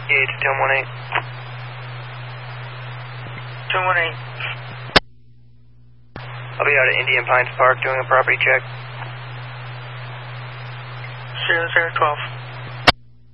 58 to 1018. 1018. I'll be out at Indian Pines Park doing a property check. 0012.